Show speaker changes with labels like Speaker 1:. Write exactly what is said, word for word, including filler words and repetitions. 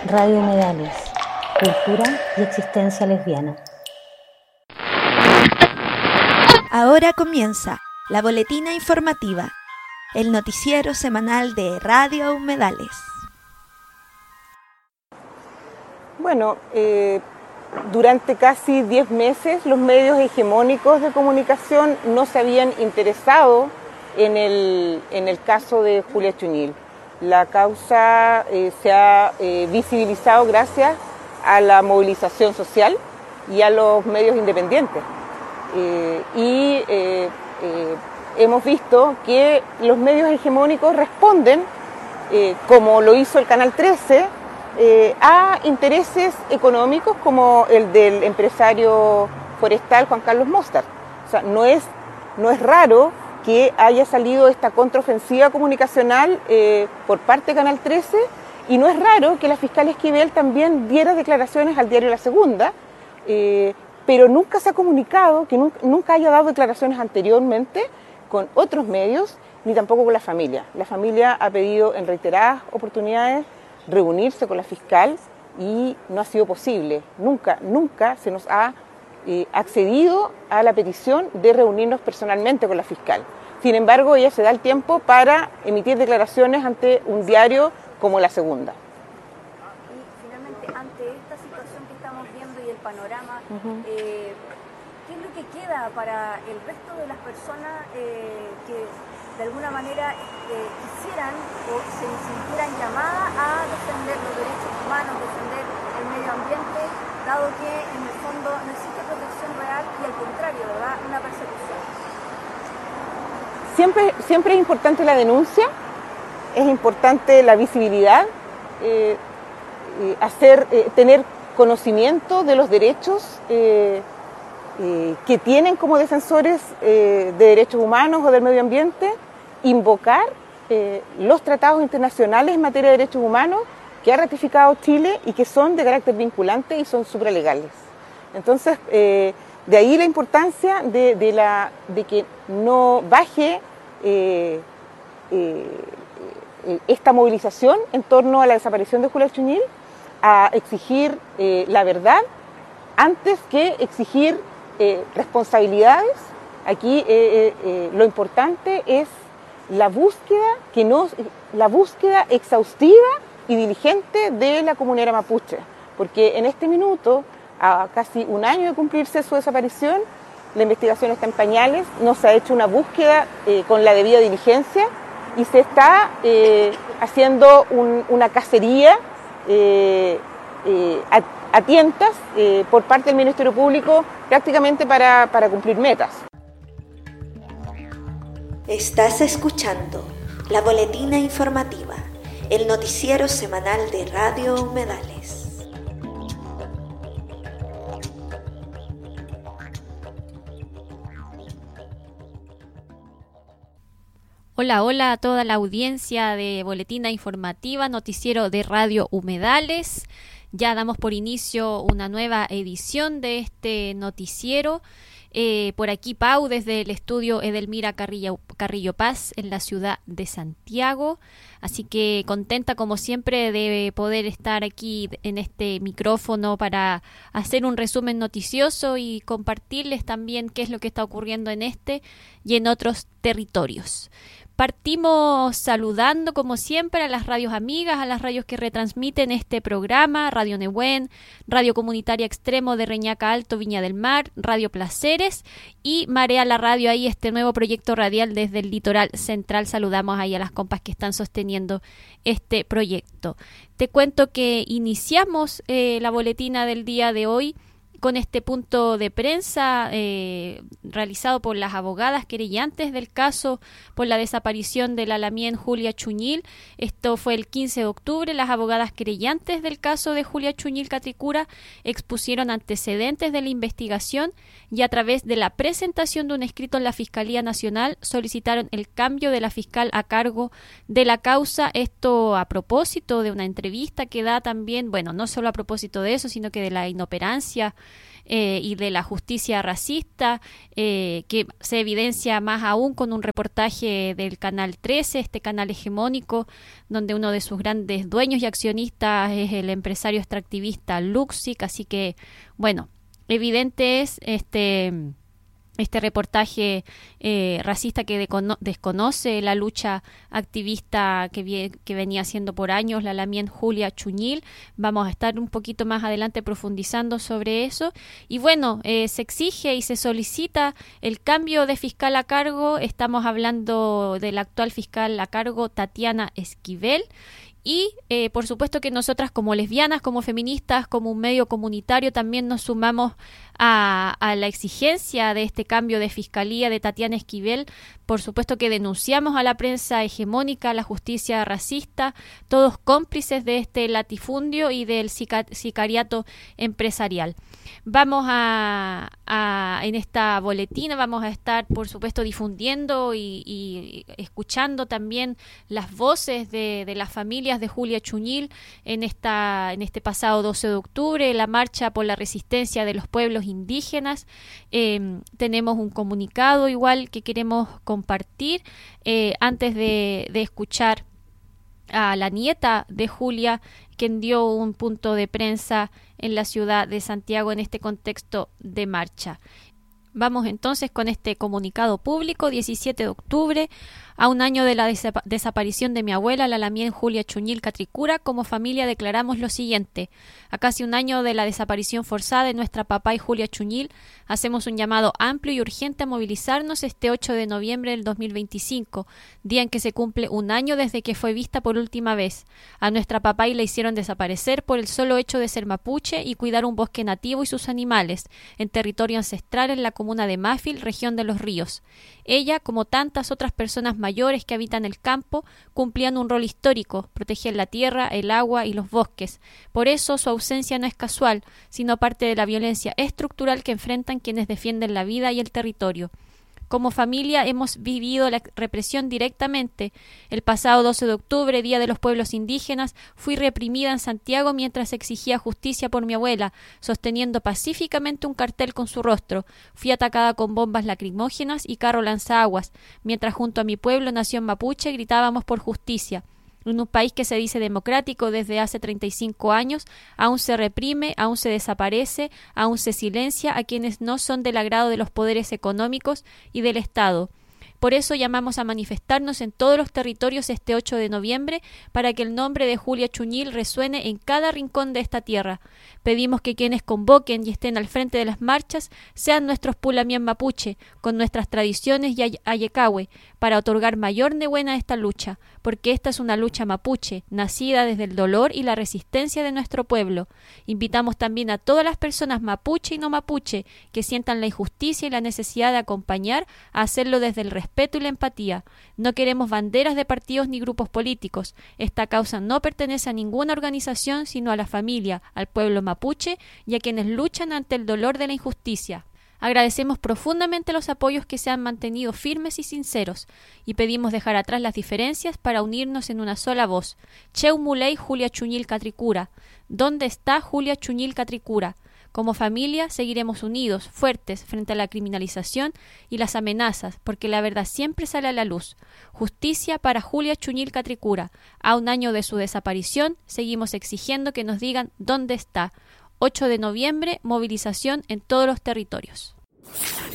Speaker 1: Radio Humedales, cultura y existencia lesbiana.
Speaker 2: Ahora comienza la boletina informativa, el noticiero semanal de Radio Humedales.
Speaker 3: Bueno, eh, durante casi diez meses los medios hegemónicos de comunicación no se habían interesado en el, en el caso de Julia Chuñil. La causa eh, se ha eh, visibilizado gracias a la movilización social y a los medios independientes. Eh, y eh, eh, hemos visto que los medios hegemónicos responden, eh, como lo hizo el Canal trece, eh, a intereses económicos como el del empresario forestal Juan Carlos Mostert. O sea, no es, no es raro que haya salido esta contraofensiva comunicacional eh, por parte de Canal trece, y no es raro que la fiscal Esquivel también diera declaraciones al diario La Segunda, eh, pero nunca se ha comunicado, que nunca, nunca haya dado declaraciones anteriormente con otros medios, ni tampoco con la familia. La familia ha pedido en reiteradas oportunidades reunirse con la fiscal y no ha sido posible. Nunca, nunca se nos ha eh, accedido a la petición de reunirnos personalmente con la fiscal. Sin embargo, ella se da el tiempo para emitir declaraciones ante un diario como La Segunda.
Speaker 4: Y finalmente, ante esta situación que estamos viendo y el panorama, uh-huh. eh, ¿qué es lo que queda para el resto de las personas eh, que de alguna manera eh, quisieran o se sintieran llamadas a defender los derechos humanos, defender el medio ambiente, dado que en el fondo no existe protección real y al contrario, ¿verdad?, una persecución?
Speaker 3: Siempre, siempre es importante la denuncia, es importante la visibilidad, eh, eh, hacer, eh, tener conocimiento de los derechos eh, eh, que tienen como defensores eh, de derechos humanos o del medio ambiente, invocar eh, los tratados internacionales en materia de derechos humanos que ha ratificado Chile y que son de carácter vinculante y son supralegales. Entonces, eh, de ahí la importancia de, de, la, de que no baje eh, eh, esta movilización en torno a la desaparición de Julia Chuñil a exigir eh, la verdad antes que exigir eh, responsabilidades. Aquí eh, eh, eh, lo importante es la búsqueda, que no, la búsqueda exhaustiva y diligente de la comunera mapuche, porque en este minuto, a casi un año de cumplirse su desaparición, la investigación está en pañales, no se ha hecho una búsqueda eh, con la debida diligencia y se está eh, haciendo un, una cacería eh, eh, a, a tientas eh, por parte del Ministerio Público prácticamente para, para cumplir metas.
Speaker 2: Estás escuchando la boletina informativa, el noticiero semanal de Radio Humedales.
Speaker 5: Hola, hola a toda la audiencia de Boletina Informativa, noticiero de Radio Humedales. Ya damos por inicio una nueva edición de este noticiero. Eh, por aquí Pau, desde el estudio Edelmira Carrillo, Carrillo Paz, en la ciudad de Santiago. Así que contenta como siempre de poder estar aquí en este micrófono para hacer un resumen noticioso y compartirles también qué es lo que está ocurriendo en este y en otros territorios. Partimos saludando como siempre a las radios amigas, a las radios que retransmiten este programa: Radio Nehuen, Radio Comunitaria Extremo de Reñaca Alto, Viña del Mar, Radio Placeres y Marea la Radio, ahí este nuevo proyecto radial desde el litoral central. Saludamos ahí a las compas que están sosteniendo este proyecto. Te cuento que iniciamos eh, la boletina del día de hoy con este punto de prensa eh, realizado por las abogadas querellantes del caso por la desaparición de la lamien Julia Chuñil. Esto fue el quince de octubre. Las abogadas querellantes del caso de Julia Chuñil Catricura expusieron antecedentes de la investigación y a través de la presentación de un escrito en la Fiscalía Nacional solicitaron el cambio de la fiscal a cargo de la causa. Esto a propósito de una entrevista que da también, bueno, no solo a propósito de eso, sino que de la inoperancia eh, y de la justicia racista, eh, que se evidencia más aún con un reportaje del Canal trece, este canal hegemónico, donde uno de sus grandes dueños y accionistas es el empresario extractivista Luxic. Así que, bueno, evidente es este... este reportaje eh, racista que decono- desconoce la lucha activista que, vie- que venía haciendo por años la lamien Julia Chuñil. Vamos a estar un poquito más adelante profundizando sobre eso. Y bueno, eh, se exige y se solicita el cambio de fiscal a cargo. Estamos hablando del actual fiscal a cargo, Tatiana Esquivel. Y eh, por supuesto que nosotras como lesbianas, como feministas, como un medio comunitario, también nos sumamos a, a la exigencia de este cambio de fiscalía de Tatiana Esquivel. Por supuesto que denunciamos a la prensa hegemónica, a la justicia racista, todos cómplices de este latifundio y del sica- sicariato empresarial. Vamos a, a, en esta boletina vamos a estar, por supuesto, difundiendo y, y escuchando también las voces de, de las familias de Julia Chuñil en, esta, en este pasado doce de octubre, la marcha por la resistencia de los pueblos indígenas. Eh, tenemos un comunicado igual que queremos compartir eh, antes de, de escuchar a la nieta de Julia, quien dio un punto de prensa en la ciudad de Santiago en este contexto de marcha. Vamos entonces con este comunicado público, diecisiete de octubre, a un año de la desa- desaparición de mi abuela, la lamien Julia Chuñil Catricura. Como familia declaramos lo siguiente: a casi un año de la desaparición forzada de nuestra papá y Julia Chuñil, hacemos un llamado amplio y urgente a movilizarnos este ocho de noviembre del dos mil veinticinco, día en que se cumple un año desde que fue vista por última vez. A nuestra papá y la hicieron desaparecer por el solo hecho de ser mapuche y cuidar un bosque nativo y sus animales, en territorio ancestral en la comuna de Mafil, región de Los Ríos. Ella, como tantas otras personas mayores que habitan el campo, cumplían un rol histórico: protegían la tierra, el agua y los bosques. Por eso su ausencia no es casual, sino parte de la violencia estructural que enfrentan quienes defienden la vida y el territorio. Como familia hemos vivido la represión directamente. El pasado doce de octubre, Día de los Pueblos Indígenas, fui reprimida en Santiago mientras exigía justicia por mi abuela, sosteniendo pacíficamente un cartel con su rostro. Fui atacada con bombas lacrimógenas y carro lanzaguas, mientras junto a mi pueblo, nación mapuche, gritábamos por justicia. En un país que se dice democrático desde hace treinta y cinco años, aún se reprime, aún se desaparece, aún se silencia a quienes no son del agrado de los poderes económicos y del Estado. Por eso llamamos a manifestarnos en todos los territorios este ocho de noviembre para que el nombre de Julia Chuñil resuene en cada rincón de esta tierra. Pedimos que quienes convoquen y estén al frente de las marchas sean nuestros pulamien mapuche, con nuestras tradiciones y ayecahue, para otorgar mayor nebuena a esta lucha, porque esta es una lucha mapuche, nacida desde el dolor y la resistencia de nuestro pueblo. Invitamos también a todas las personas mapuche y no mapuche que sientan la injusticia y la necesidad de acompañar a hacerlo desde el respeto y la empatía. No queremos banderas de partidos ni grupos políticos. Esta causa no pertenece a ninguna organización, sino a la familia, al pueblo mapuche y a quienes luchan ante el dolor de la injusticia. Agradecemos profundamente los apoyos que se han mantenido firmes y sinceros, y pedimos dejar atrás las diferencias para unirnos en una sola voz. Cheu Muley Julia Chuñil Catricura. ¿Dónde está Julia Chuñil Catricura? Como familia seguiremos unidos, fuertes, frente a la criminalización y las amenazas, porque la verdad siempre sale a la luz. Justicia para Julia Chuñil Catricura. A un año de su desaparición, seguimos exigiendo que nos digan dónde está. ocho de noviembre, movilización en todos los territorios.